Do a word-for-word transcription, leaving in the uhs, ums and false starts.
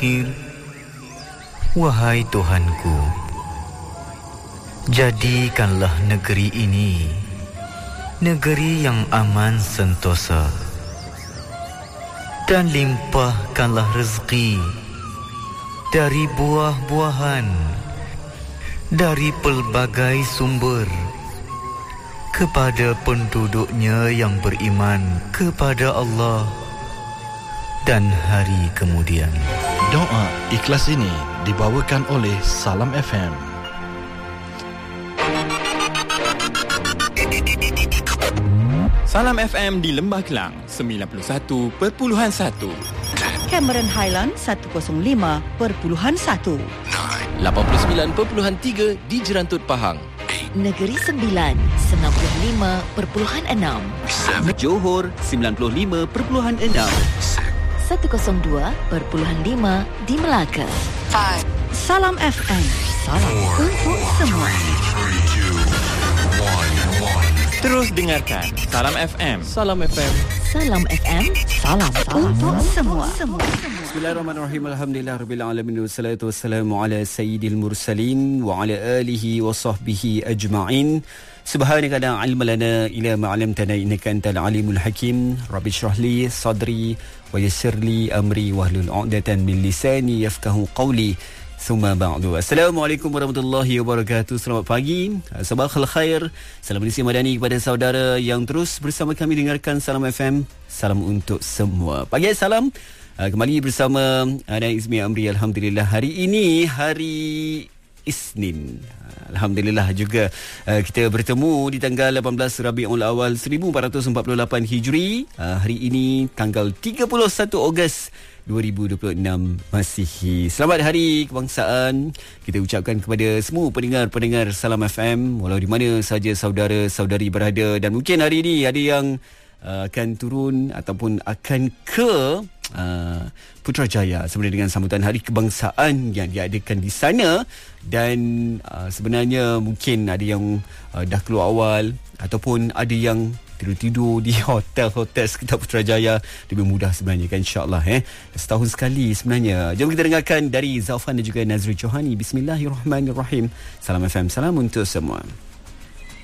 Wahai Tuhanku, jadikanlah negeri ini negeri yang aman sentosa, dan limpahkanlah rezeki dari buah-buahan, dari pelbagai sumber, kepada penduduknya yang beriman kepada Allah dan hari kemudian. Doa ikhlas ini dibawakan oleh Salam F M. Salam F M di Lembah Kelang sembilan puluh satu perpuluhan satu, Cameron Highland seratus lima perpuluhan satu, lapan puluh sembilan perpuluhan tiga di Jerantut Pahang, Negeri Sembilan sembilan puluh lima perpuluhan enam, Johor sembilan puluh lima perpuluhan enam, seratus dua perpuluhan lima di Melaka. Salam F M, salam untuk semua. Terus dengarkan Salam F M. Salam F M. Salam F M, salam untuk semua. Bismillahirrahmanirrahim. Alhamdulillah rabbil alamin, wassalatu wassalamu ala sayyidil mursalin wa ala alihi wa sahbihi ajma'in. Subhanaka la ilma lana illa ma 'allamtana innaka antal alimul hakim. Rabbi shrah li sadri wa yassir li amri wahlul 'uqdatan min lisani yafqahu qawli. Summa ba'du. Assalamualaikum warahmatullahi wabarakatuh. Selamat pagi, sabahul khair. Salam Malaysia Madani kepada saudara yang terus bersama kami dengarkan Salam F M. Salam untuk semua. Pagi salam. Kembali bersama Ana Izmi Amri. Alhamdulillah, hari ini hari Isnin. Alhamdulillah juga kita bertemu di tanggal lapan belas Rabiul Awal seribu empat ratus empat puluh lapan Hijri. Hari ini tanggal tiga puluh satu Ogos dua ribu dua puluh enam Masihi. Selamat Hari Kebangsaan kita ucapkan kepada semua pendengar-pendengar Salam F M, walau di mana saja saudara-saudari berada. Dan mungkin hari ini ada yang uh, akan turun ataupun akan ke uh, Putrajaya sebenarnya dengan sambutan Hari Kebangsaan yang diadakan di sana. Dan uh, sebenarnya mungkin ada yang uh, dah keluar awal ataupun ada yang tidur-tidur di hotel-hotel sekitar Putrajaya. Lebih mudah sebenarnya kan, insyaAllah eh. Setahun sekali sebenarnya. Jom kita dengarkan dari Zaufan dan juga Nazri Johani. Bismillahirrahmanirrahim. Salam F M, salam untuk semua.